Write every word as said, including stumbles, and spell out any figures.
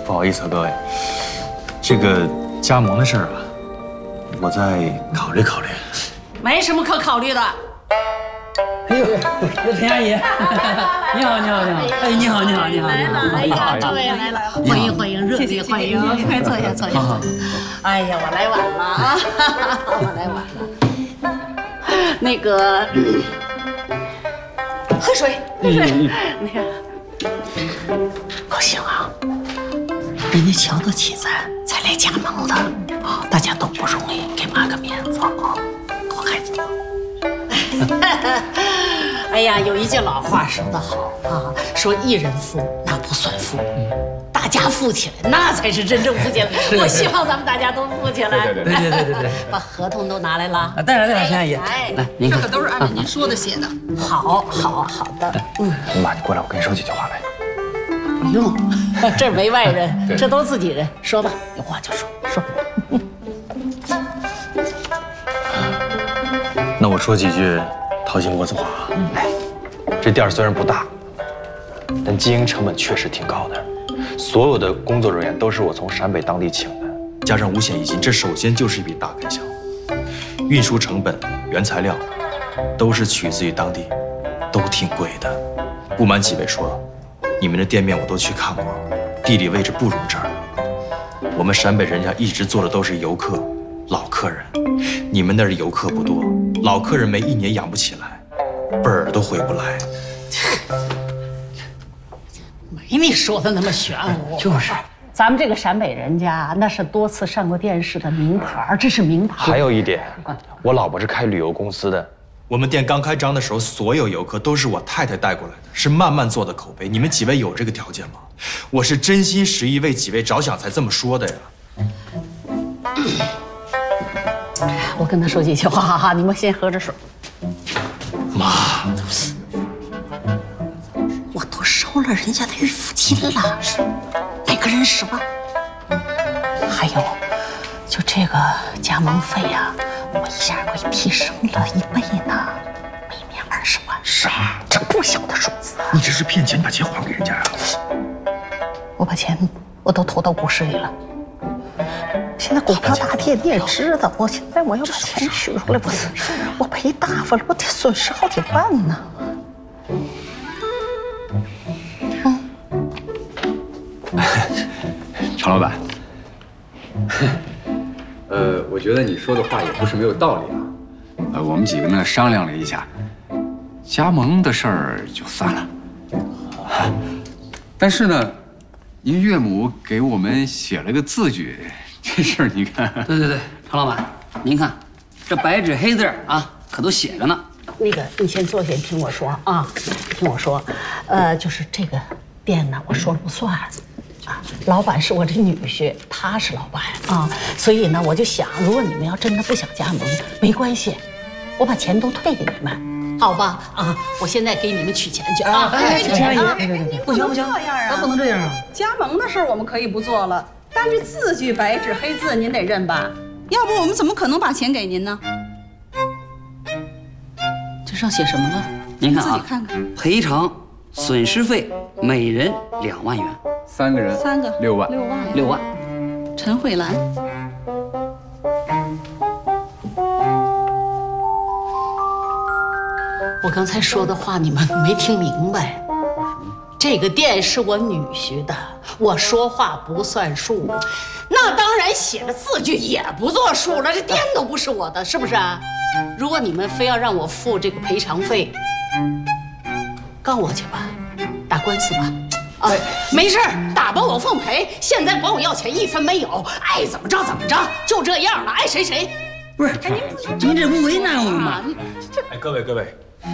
不好意思啊，各位，这个加盟的事儿啊，我再考虑考虑。 没什么可考虑的。 哎呦，这田阿姨，你好，你好，你好，哎，你好，你好，你好，你好， 哎呀，各位来了，欢迎欢迎，热烈欢迎，快坐下，坐下。哎呀，我来晚了啊，我来晚了。那个，喝水，喝水。那个，高兴啊，人家瞧得起咱，才来加盟的啊，大家都不容易，给妈个面子啊，好孩子。哎呀，有一句老话说得好啊，说一人富那不算富，大家富起来那才是真正富起来。我希望咱们大家都富起来。 对对对对对对对， 把合同都拿来了。 啊，带来带来，田阿姨，来，您看， 这可都是按照您说的写的。 好，好，好的。嗯， 妈，你过来，我跟你说几句话来。 不用，这儿没外人，这都自己人。说吧，有话就说，说。 那我说几句掏心窝子话啊。哎，这店虽然不大，但经营成本确实挺高的。所有的工作人员都是我从陕北当地请的，加上五险一金，这首先就是一笔大开销。运输成本、原材料都是取自于当地，都挺贵的。不瞒几位说，你们的店面我都去看过，地理位置不如这儿。我们陕北人家一直做的都是游客、老客人，你们那儿的游客不多。老客人没一年养不起来，本儿都回不来。 没你说的那么玄乎。 就是， 咱们这个陕北人家那是多次上过电视的名牌，这是名牌。 还有一点，我老婆是开旅游公司的，我们店刚开张的时候，所有游客都是我太太带过来的，是慢慢做的口碑。你们几位有这个条件吗？我是真心实意为几位着想才这么说的呀。 我跟他说几句话哈哈，你们先喝着水。 妈， 我都收了人家的预付金了，每个人十万。还有，就这个加盟费呀、啊，我一下给提升了一倍呢，每年二十万。 啥？ 这不小的数字啊！ 你这是骗钱，把钱还给人家呀？ 我把钱我都投到股市里了。现在股票大跌，你也知道。我现在我要把钱取出来，我我赔大发了，我得损失好几万呢。 嗯，常老板，呃，我觉得你说的话也不是没有道理啊。呃，我们几个呢商量了一下，加盟的事儿就算了。但是呢，您岳母给我们写了个字据。这事儿你看， 对对对，常老板，您看，这白纸黑字啊，可都写着呢。 那个，你先坐下，听我说啊，听我说，呃，就是这个店呢，我说了不算啊，老板是我这女婿，他是老板啊，所以呢，我就想，如果你们要真的不想加盟，没关系，我把钱都退给你们，好吧？啊，我现在给你们取钱去啊！ 哎，田阿姨，对对对，不行不行， 这样啊， 咱不能这样啊！ 加盟的事儿我们可以不做了。但这字据白纸黑字您得认吧，要不我们怎么可能把钱给您呢？ 这上写什么了？ 您看啊， 自己看看。 赔偿损失费每人两万元， 三个人三个六万， 六万六万。 陈慧兰， 我刚才说的话你们没听明白。这个店是我女婿的，我说话不算数，那当然写了字据也不作数了。这店都不是我的，是不是啊？如果你们非要让我付这个赔偿费，告我去吧，打官司吧。啊，没事儿，打包我奉陪。现在管我要钱一分没有，爱怎么着怎么着，就这样了，爱谁谁。 不是，您这不为难我们吗？ 哎，各位各位。